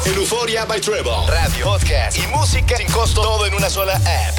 en Euphoria by Trevor. Radio, podcast y música sin costo, todo en una sola app.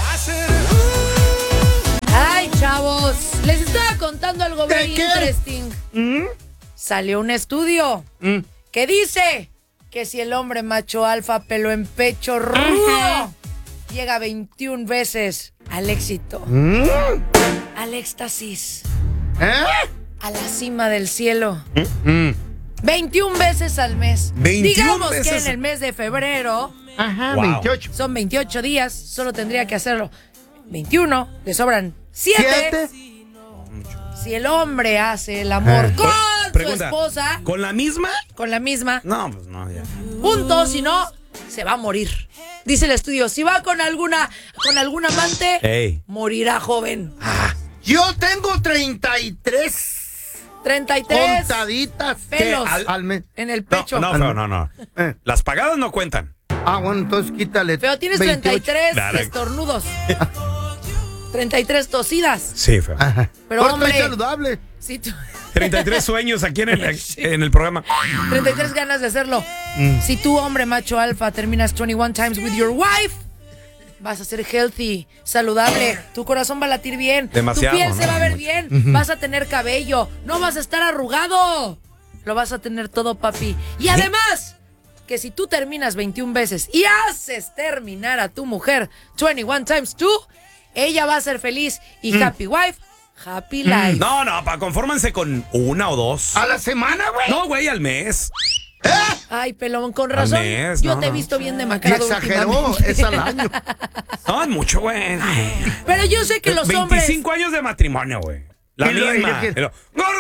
Ay, chavos, les estaba contando algo very interesting. Salió un estudio que dice que si el hombre macho alfa, pelo en pecho, rudo, llega 21 veces al éxito, al éxtasis, a la cima del cielo, 21 veces al mes. 21 Digamos veces. que en el mes de febrero, Ajá, Wow. 28. son 28 días, solo tendría que hacerlo 21, le sobran 7. Si el hombre hace el amor con Pregunta, su esposa, ¿con la misma? con la misma, No, pues no, ya. punto, si no, se va a morir. Dice el estudio, si va con algún amante, Ey. morirá joven. Yo tengo 33 33 contaditas pelos al mes. en el pecho. No. Las pagadas no cuentan. Ah, bueno, entonces quítale. Feo, tienes 28. 33 Claro. estornudos. 33 tosidas. Sí, feo. Ajá. Pero, Pero hombre. estoy saludable. Si tú, 33 sueños aquí en el programa. 33 ganas de hacerlo. Si tú, hombre macho alfa, terminas 21 times with your wife, vas a ser healthy, saludable, tu corazón va a latir bien, Demasiado, tu piel se ¿no? va a ver bien, vas a tener cabello, no vas a estar arrugado, lo vas a tener todo, papi. Y además, que si tú terminas 21 veces y haces terminar a tu mujer 21 times 2, ella va a ser feliz y happy wife, happy life. No, confórmense con una o dos. A la semana, güey. No, güey, al mes. Ay, pelón, con razón, mes, yo no, te he no. visto bien Y demacrado exageró, últimamente. es al año. No, es mucho, güey. Pero yo sé que los 25 años de matrimonio, güey. La Y lo- misma. y lo- Pero,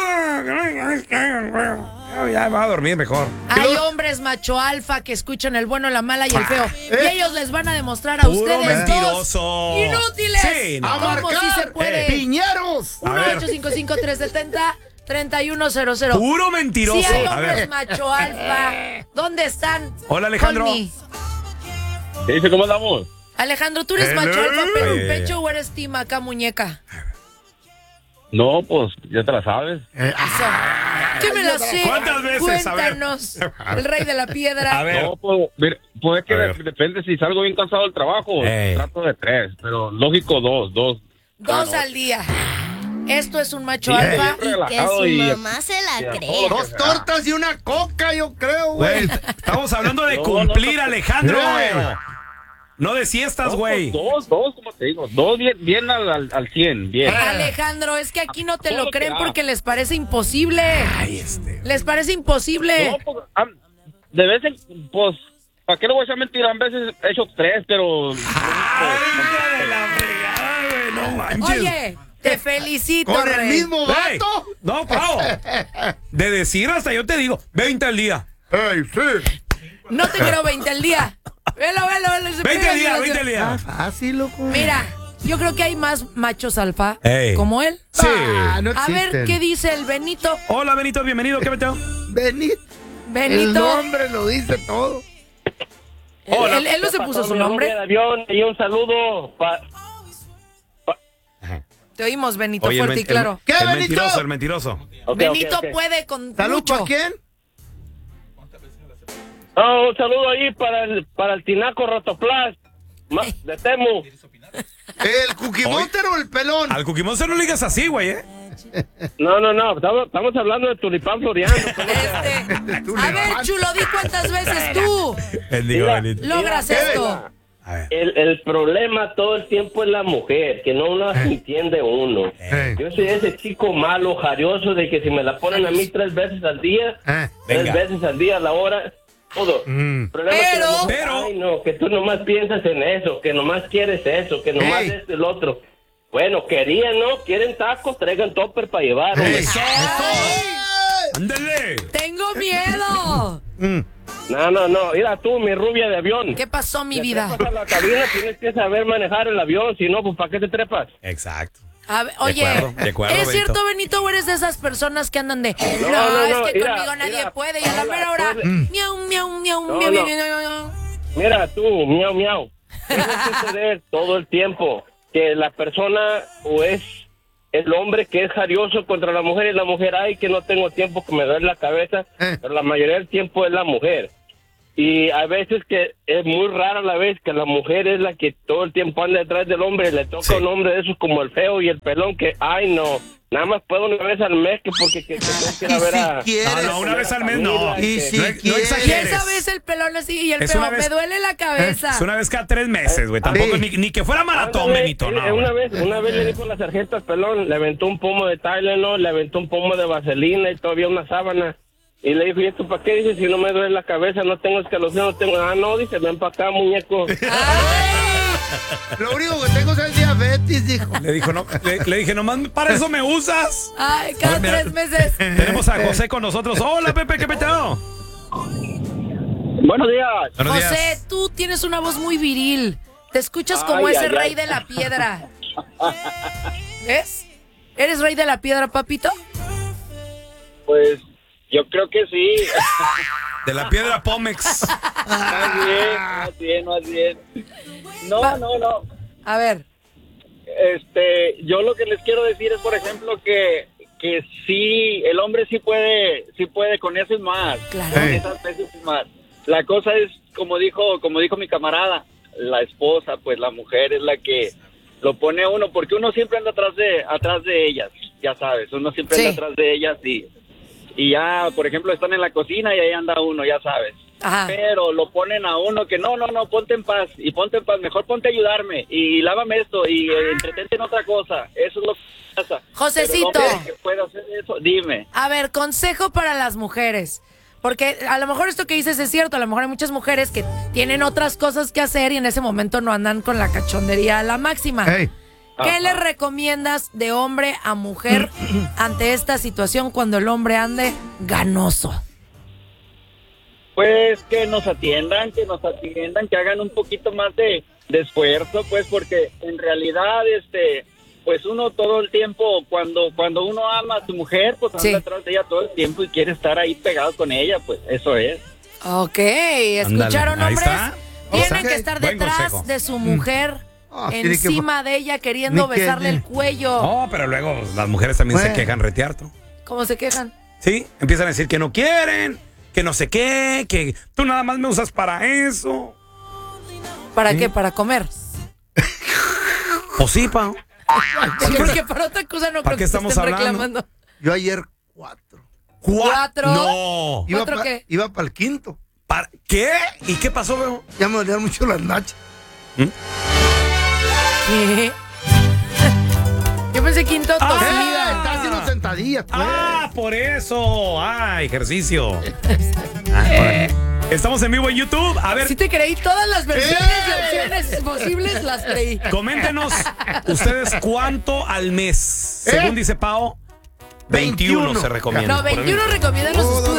ya va a dormir mejor. Hay hombres macho alfa que escuchan el bueno, la mala y el feo. Y ellos les van a demostrar a Puro ustedes mentiroso. dos inútiles. Sí, no. A ¿Cómo sí se puede? Piñeros. A ver. 1-855-370-3100. Puro mentiroso. Si hay A hombres ver. macho alfa, ¿dónde están? Hola, Alejandro. Call me. ¿Qué dice? ¿Cómo andamos? Alejandro, ¿tú eres Hello. macho alfa, pelo en Ay, ay, pecho o eres team acá, muñeca? No, pues ya te la sabes. ¿Qué me la sé? ¿Cuántas veces? A ver. Cuéntanos. El rey de la piedra. A ver. No, pues, mira, pues es que A ver. depende si salgo bien cansado del trabajo. Ey. Trato de 3, pero lógico 2. Dos al día. Esto es un macho Sí. alfa. Siempre Y que relajado su y- mamá se la y a cree. todo lo que Dos sea. tortas y una coca, yo creo, Güey, güey. estamos hablando de No, cumplir, no, Alejandro, no. güey. No de siestas, No, güey. pues, dos, como te digo. 2 bien al 100, bien. Alejandro, es que aquí no te Todo lo lo que creen da. porque les parece imposible. Ay, Les parece imposible. No, pues, de vez en, pues, ¿para qué le voy a echar mentira? A veces he hecho 3, pero... Ay, de la fregada, güey, no manches. Oye, te felicito, Con el Rey. mismo Ey, vato. no, Pau. De decir hasta yo te digo, 20 al día. Ey, sí. No te quiero 20 al día. Velo. 20 al día, 20 al día. Fácil, loco. Mira, yo creo que hay más machos alfa Ey. como él. Sí. Ah, no A ver, existen. ¿qué dice el Benito? Hola, Benito, bienvenido. ¿Qué meteo? Benito. El Benito. nombre lo dice todo. Hola. Él no se puso su nombre. De avión y un saludo Te oímos, Benito, Oye, fuerte y claro. ¿Qué, el Benito? mentiroso, el mentiroso. Benito puede con ¿Salud mucho. para quién? Un saludo ahí para el Tinaco Rotoplas de Temu. ¿El Cookie Monster o el pelón? Al Cookie Monster no le digas así, güey, ¿eh? No, estamos hablando de Tulipán Floriano. A ver, chulo, di cuántas veces tú Bendigo, Mira. Benito. logras Mira, esto. A ver. El problema todo el tiempo es la mujer, que no la entiende uno. Ey. Yo soy ese chico malo, jarioso, de que si me la ponen a mí 3 veces al día, Eh. 3 Venga. veces al día a la hora, todo. El problema es que la mujer, Pero- ay, no, que tú nomás piensas en eso, que nomás quieres eso, que nomás Ey. es el otro. Bueno, querían, ¿no? Quieren tacos, traigan topper para llevar. hombre. ¡Eso! ¡Ándale! Tengo miedo. No, mira tú, mi rubia de avión. ¿Qué pasó, mi Te vida? trepas a la cabina, tienes que saber manejar el avión, si no, pues ¿para qué te trepas? Exacto. A ver, oye, de acuerdo, ¿es Benito. cierto, Benito, o eres de esas personas que andan de no, no, es no, que mira, conmigo nadie mira, puede y a la hola, mera hora hola. miau, miau, miau, No, miau, no. miau, miau, miau. Mira tú, miau, miau. Debe suceder todo el tiempo que la persona o es el hombre que es jarioso contra la mujer y la mujer, ay, que no tengo tiempo, que me duele la cabeza, pero la mayoría del tiempo es la mujer. Y a veces que es muy rara la vez que la mujer es la que todo el tiempo anda detrás del hombre, le toca un hombre de esos como el feo y el pelón que, ay no, nada más puedo una vez al mes que porque que tengo que ir a ver a... No, una vez al mes no. Y si No Y exageres. esa vez el pelón así y el Es feo, una vez- me duele la cabeza. Es una vez cada 3 meses, güey. Tampoco, Sí. ni que fuera maratón, Ándale, Benito, no. una güey. vez le dijo la sargento al pelón, le aventó un pomo de Tylenol, le aventó un pomo de vaselina y todavía una sábana. Y le dijo, ¿y esto para qué? Dice, si no me duele la cabeza, no tengo escalofrío, no tengo... Ah, no, dice, ven para acá, muñeco. Lo único que tengo es el diabetes, dijo. Le dijo, no, le dije, nomás para eso me usas. Ay, cada Mira. 3 meses. Tenemos a José con nosotros. Hola, Pepe, ¿qué peteo? Buenos días. Buenos José, días. tú tienes una voz muy viril. Te escuchas como Ay, ese ay, rey ay. de la piedra. ¿Ves? ¿Eres rey de la piedra, papito? Pues, yo creo que sí. De la piedra Pómex. Más bien. No. A ver. Yo lo que les quiero decir es, por ejemplo, que sí, el hombre sí puede con eso y más. Claro. Con esas veces y más. La cosa es, como dijo mi camarada, la esposa, pues la mujer es la que lo pone a uno, porque uno siempre anda atrás de ellas, ya sabes, uno siempre anda Sí. atrás de ellas y ya, por ejemplo, están en la cocina y ahí anda uno, ya sabes. Ajá. Pero lo ponen a uno que no, ponte en paz, mejor ponte a ayudarme, y lávame esto, y entretente en otra cosa, eso es lo que pasa. Josecito. Pero el hombre que puede hacer eso, dime. A ver, consejo para las mujeres. Porque a lo mejor esto que dices es cierto, a lo mejor hay muchas mujeres que tienen otras cosas que hacer y en ese momento no andan con la cachondería a la máxima. Ey. ¿Qué Ajá. le recomiendas de hombre a mujer ante esta situación cuando el hombre ande ganoso? Pues que nos atiendan, que hagan un poquito más de esfuerzo, pues, porque en realidad, pues uno todo el tiempo, cuando uno ama a su mujer, pues anda Sí. atrás de ella todo el tiempo y quiere estar ahí pegado con ella, pues eso es. Ok, ¿escucharon, Ándale, ahí hombres? está. Tienen Ok, que estar buen detrás consejo. de su mujer, tiene que- encima de ella, queriendo Ni que- besarle el cuello. No, pero luego las mujeres también se Bueno. quejan retearto. ¿Cómo se quejan? Sí, empiezan a decir que no quieren, que no sé qué, que tú nada más me usas para eso. ¿Para qué? ¿Para comer? O sí, pa. Porque para otra cosa no ¿Para creo qué que se estamos estén hablando? reclamando. Yo ayer 4. ¿Cuatro? No. ¿Otro qué? Iba para el quinto. ¿Qué? ¿Y qué pasó, veo? Ya me dolían mucho las nachas. ¿Qué? Yo pensé quinto tosida. Está haciendo sentadillas, pues. Ah, por eso. Ah, ejercicio. Órale. Estamos en vivo en YouTube. A ver, Sí te creí todas las versiones de opciones posibles, las creí. coméntenos ustedes cuánto al mes. Según dice Pao, 21 se recomienda. No, 21 recomiendan los Todo. estudios.